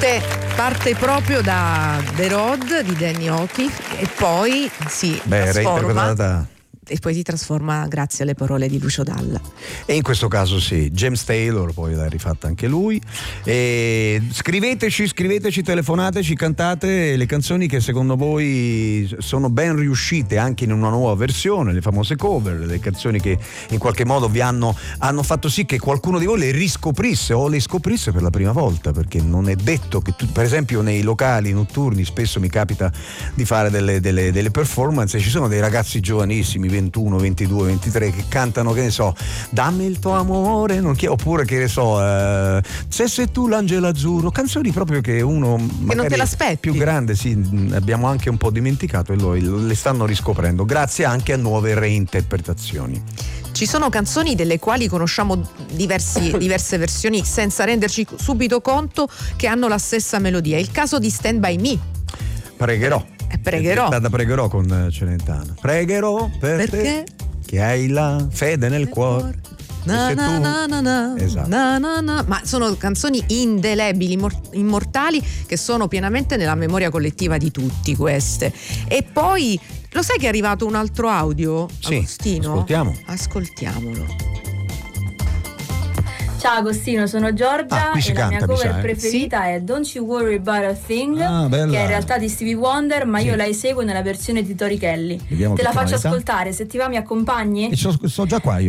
parte proprio da The Road di Danny O'Keefe e poi si trasforma. E poi si trasforma grazie alle parole di Lucio Dalla. E in questo caso sì, James Taylor poi l'ha rifatta anche lui. E scriveteci, telefonateci, cantate le canzoni che secondo voi sono ben riuscite anche in una nuova versione, le famose cover, le canzoni che in qualche modo vi hanno fatto sì che qualcuno di voi le riscoprisse o le scoprisse per la prima volta, perché non è detto che per esempio nei locali notturni spesso mi capita di fare delle performance e ci sono dei ragazzi giovanissimi 21, 22, 23 che cantano, che ne so, dammi il tuo amore, oppure che ne so, se tu l'angelo azzurro, canzoni proprio che uno magari che non te l'aspetti, più grande, sì, abbiamo anche un po' dimenticato e le stanno riscoprendo grazie anche a nuove reinterpretazioni. Ci sono canzoni delle quali conosciamo diverse versioni senza renderci subito conto che hanno la stessa melodia. Il caso di Stand By Me. Pregherò con Celentano. Pregherò per te che hai la fede nel cuore. Esatto. Ma sono canzoni indelebili, immortali, che sono pienamente nella memoria collettiva di tutti queste. E poi lo sai che è arrivato un altro audio, sì, Agostino? Ascoltiamolo. Ciao Agostino, sono Giorgia e la mia cover preferita è Don't You Worry About a Thing, che è in realtà di Stevie Wonder, ma io la eseguo nella versione di Tori Kelly. Te la faccio ascoltare, se ti va mi accompagni? Sto già qua io.